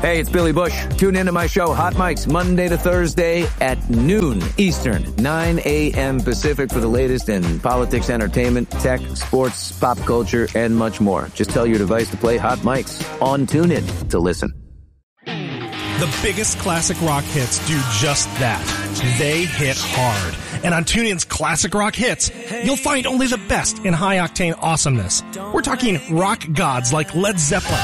Hey, it's Billy Bush. Tune into my show, Hot Mics, Monday to Thursday at noon Eastern, 9 a.m. Pacific for the latest in politics, entertainment, tech, sports, pop culture, and much more. Just tell your device to play Hot Mics on TuneIn to listen. The biggest classic rock hits do just that. They hit hard. And on TuneIn's Classic Rock Hits, you'll find only the best in high-octane awesomeness. We're talking rock gods like Led Zeppelin,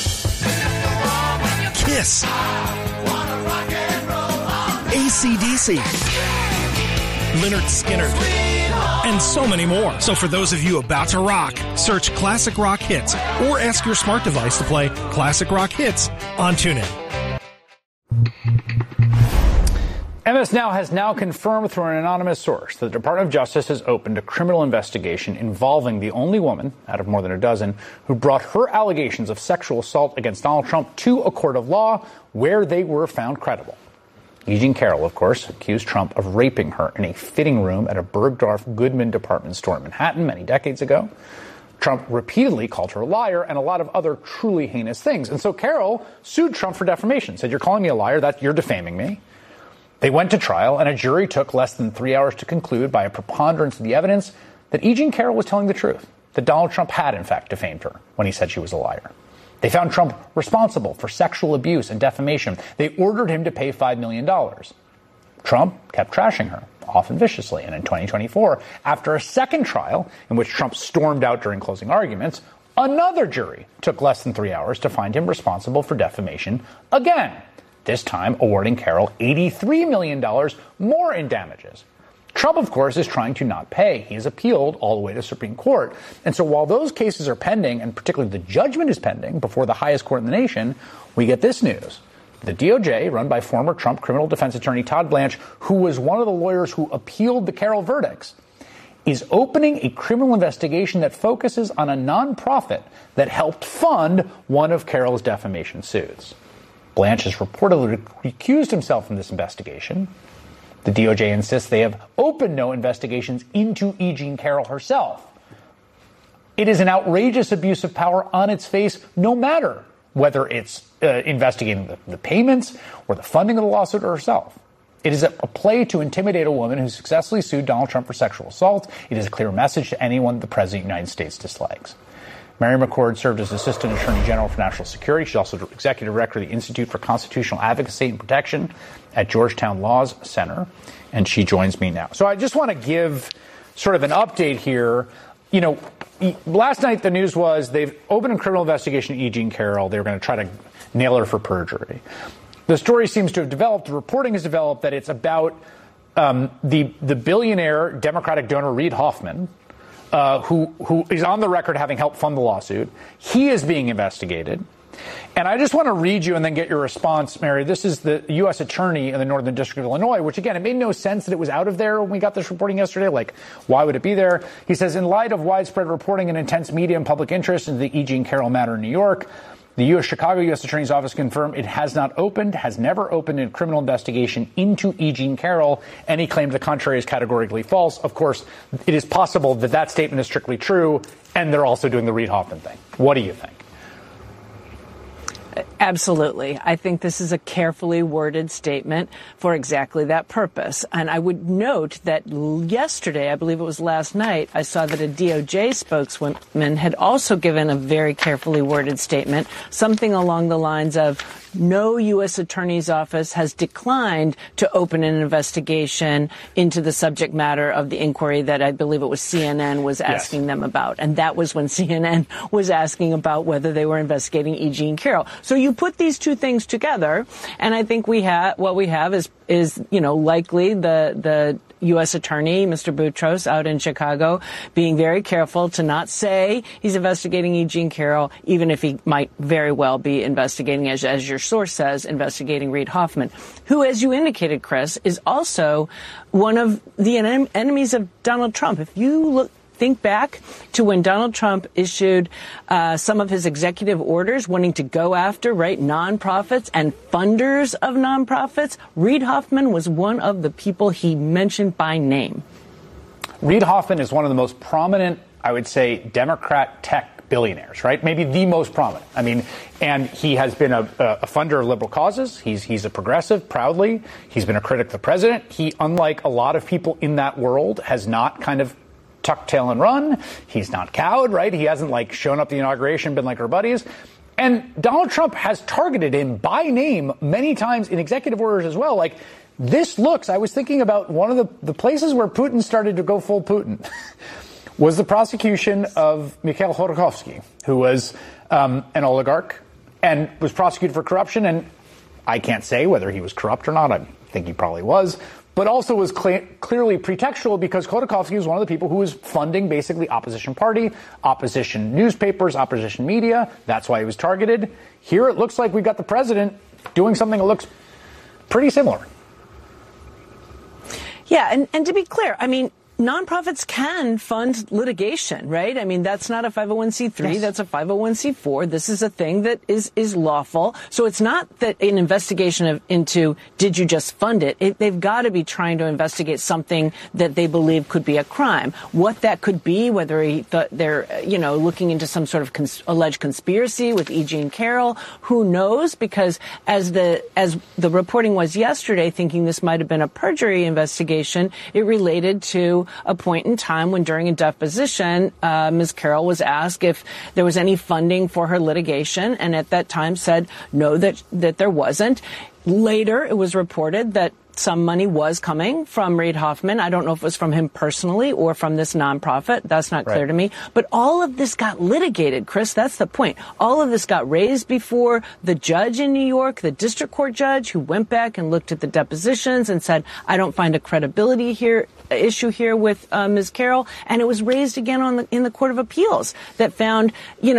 Kiss, AC/DC, Lynyrd Skynyrd, and so many more. So for those of you about to rock, search Classic Rock Hits or ask your smart device to play Classic Rock Hits on TuneIn. MS Now has now confirmed through an anonymous source that the Department of Justice has opened a criminal investigation involving the only woman out of more than a dozen who brought her allegations of sexual assault against Donald Trump to a court of law where they were found credible. E. Jean Carroll, of course, accused Trump of raping her in a fitting room at a Bergdorf Goodman department store in Manhattan many decades ago. Trump repeatedly called her a liar and a lot of other truly heinous things. And so Carroll sued Trump for defamation, said, "You're calling me a liar, you're defaming me." They went to trial, and a jury took less than 3 hours to conclude by a preponderance of the evidence that E. Jean Carroll was telling the truth, that Donald Trump had, in fact, defamed her when he said she was a liar. They found Trump responsible for sexual abuse and defamation. They ordered him to pay $5 million. Trump kept trashing her, often viciously, and in 2024, after a second trial in which Trump stormed out during closing arguments, another jury took less than 3 hours to find him responsible for defamation again. This time awarding Carroll $83 million more in damages. Trump, of course, is trying to not pay. He has appealed all the way to Supreme Court. And so while those cases are pending, and particularly the judgment is pending before the highest court in the nation, we get this news. The DOJ, run by former Trump criminal defense attorney Todd Blanche, who was one of the lawyers who appealed the Carroll verdicts, is opening a criminal investigation that focuses on a nonprofit that helped fund one of Carroll's defamation suits. Blanche has reportedly recused himself from this investigation. The DOJ insists they have opened no investigations into E. Jean Carroll herself. It is an outrageous abuse of power on its face, no matter whether it's investigating the payments or the funding of the lawsuit or herself. It is a play to intimidate a woman who successfully sued Donald Trump for sexual assault. It is a clear message to anyone the President of the United States dislikes. Mary McCord served as Assistant Attorney General for National Security. She's also Executive Director of the Institute for Constitutional Advocacy and Protection at Georgetown Laws Center, and she joins me now. So I just want to give sort of an update here. You know, last night the news was they've opened a criminal investigation of E. Jean Carroll. They were going to try to nail her for perjury. The story seems to have developed, the reporting has developed that it's about the billionaire Democratic donor Reid Hoffman, who is on the record having helped fund the lawsuit. He is being investigated. And I just want to read you and then get your response, Mary. This is the U.S. Attorney in the Northern District of Illinois, which, again, it made no sense that it was out of there when we got this reporting yesterday. Like, why would it be there? He says, in light of widespread reporting and intense media and public interest into the E. Jean Carroll matter in New York, the Chicago U.S. Attorney's Office confirmed it has never opened a criminal investigation into E. Jean Carroll. Any claim to the contrary is categorically false. Of course, it is possible that that statement is strictly true, and they're also doing the Reid Hoffman thing. What do you think? Absolutely. I think this is a carefully worded statement for exactly that purpose. And I would note that yesterday, I believe it was last night, I saw that a DOJ spokeswoman had also given a very carefully worded statement, something along the lines of, no U.S. Attorney's Office has declined to open an investigation into the subject matter of the inquiry that I believe it was CNN was asking them about. And that was when CNN was asking about whether they were investigating E. Jean Carroll. So you put these two things together, and I think what we have is likely the U.S. Attorney, Mr. Boutros, out in Chicago, being very careful to not say he's investigating E. Jean Carroll, even if he might very well be investigating, as your source says, investigating Reid Hoffman, who, as you indicated, Chris, is also one of the enemies of Donald Trump. If you think back to when Donald Trump issued some of his executive orders wanting to go after, nonprofits and funders of nonprofits, Reid Hoffman was one of the people he mentioned by name. Reid Hoffman is one of the most prominent, I would say, Democrat tech billionaires, right? Maybe the most prominent. I mean, and he has been a funder of liberal causes. He's a progressive, proudly. He's been a critic of the president. He, unlike a lot of people in that world, has not kind of tucked tail and run. He's not cowed, right? He hasn't like shown up at the inauguration, been like our buddies. And Donald Trump has targeted him by name many times in executive orders as well. Like, this looks, I was thinking about one of the places where Putin started to go full Putin was the prosecution of Mikhail Khodorkovsky, who was an oligarch and was prosecuted for corruption. And I can't say whether he was corrupt or not. I think he probably was. But also was clearly pretextual because Khodorkovsky was one of the people who was funding basically opposition party, opposition newspapers, opposition media. That's why he was targeted. Here it looks like we've got the president doing something that looks pretty similar. Yeah, and to be clear, I mean, nonprofits can fund litigation, right? I mean, that's not a 501c3. Yes. That's a 501c4. This is a thing that is lawful. So it's not that an investigation into did you just fund it? They've got to be trying to investigate something that they believe could be a crime. What that could be, whether they're, looking into some sort of alleged conspiracy with E. Jean Carroll, who knows? Because as the reporting was yesterday, thinking this might have been a perjury investigation, it related to a point in time when during a deposition, Ms. Carroll was asked if there was any funding for her litigation, and at that time said no, that there wasn't. Later, it was reported that some money was coming from Reid Hoffman. I don't know if it was from him personally or from this nonprofit. That's not clear to me. But all of this got litigated, Chris. That's the point. All of this got raised before the judge in New York, the district court judge, who went back and looked at the depositions and said, I don't find a credibility issue here with Ms. Carroll. And it was raised again in the Court of Appeals that found,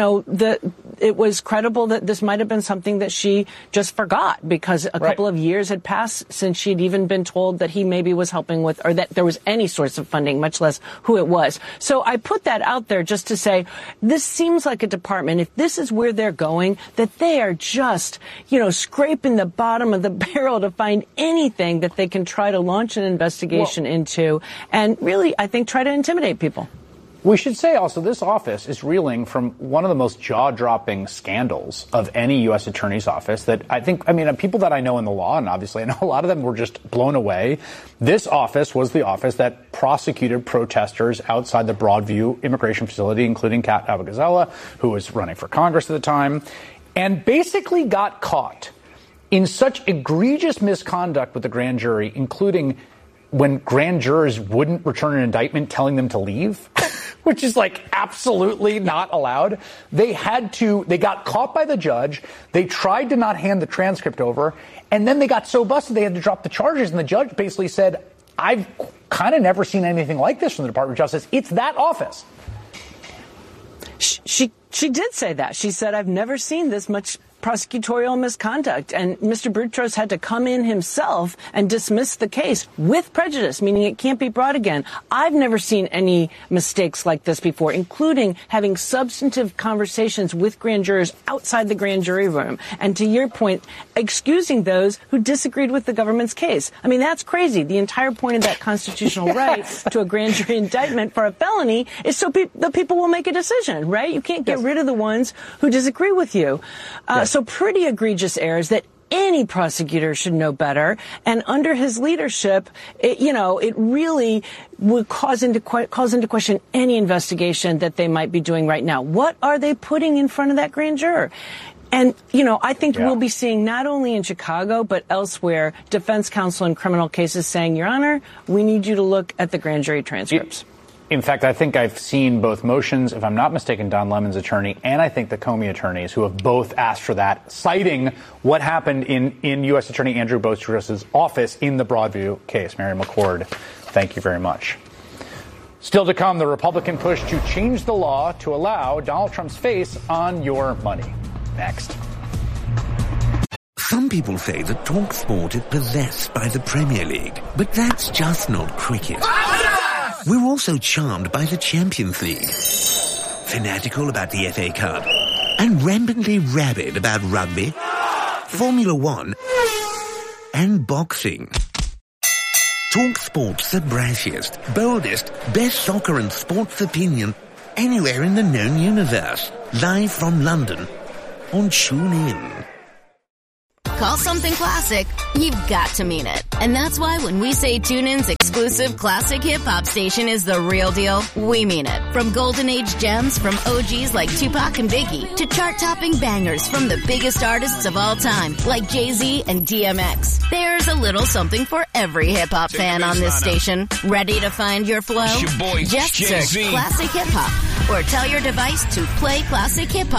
it was credible that this might have been something that she just forgot because a couple of years had passed since she'd even been told that he maybe was helping with, or that there was any source of funding, much less who it was. So I put that out there just to say, this seems like a department, if this is where they're going, that they are just, scraping the bottom of the barrel to find anything that they can try to launch an investigation into and really, I think, try to intimidate people. We should say also this office is reeling from one of the most jaw-dropping scandals of any U.S. attorney's office that people that I know in the law, and obviously I know a lot of them, were just blown away. This office was the office that prosecuted protesters outside the Broadview immigration facility, including Kat Abou-Gazala, who was running for Congress at the time, and basically got caught in such egregious misconduct with the grand jury, including when grand jurors wouldn't return an indictment telling them to leave, which is like absolutely not allowed. They got caught by the judge. They tried to not hand the transcript over. And then they got so busted they had to drop the charges. And the judge basically said, I've kind of never seen anything like this from the Department of Justice. It's that office. She did say that. She said, I've never seen this much prosecutorial misconduct. And Mr. Boutros had to come in himself and dismiss the case with prejudice, meaning it can't be brought again. I've never seen any mistakes like this before, including having substantive conversations with grand jurors outside the grand jury room. And to your point, excusing those who disagreed with the government's case. I mean, that's crazy. The entire point of that constitutional right to a grand jury indictment for a felony is so the people will make a decision, right? You can't get rid of the ones who disagree with you. So pretty egregious errors that any prosecutor should know better. And under his leadership, it really would calls into question any investigation that they might be doing right now. What are they putting in front of that grand juror? And, I think we'll be seeing not only in Chicago, but elsewhere, defense counsel in criminal cases saying, Your Honor, we need you to look at the grand jury transcripts. In fact, I think I've seen both motions, if I'm not mistaken, Don Lemon's attorney, and I think the Comey attorneys who have both asked for that, citing what happened in U.S. Attorney Andrew Boutros' office in the Broadview case. Mary McCord, thank you very much. Still to come, the Republican push to change the law to allow Donald Trump's face on your money. Next. Some people say that TalkSport is possessed by the Premier League, but that's just not cricket. We're also charmed by the Champions League, fanatical about the FA Cup, and rampantly rabid about rugby, Formula One, and boxing. TalkSport's the brashiest, boldest, best soccer and sports opinion anywhere in the known universe. Live from London on TuneIn. Call something classic, you've got to mean it. And that's why when we say TuneIn's exclusive classic hip-hop station is the real deal, we mean it. From golden age gems from OGs like Tupac and Biggie to chart-topping bangers from the biggest artists of all time like Jay-Z and DMX. There's a little something for every hip-hop fan on this station. Ready to find your flow? It's your boy, Just Jay-Z. search Classic Hip-Hop or tell your device to play Classic Hip-Hop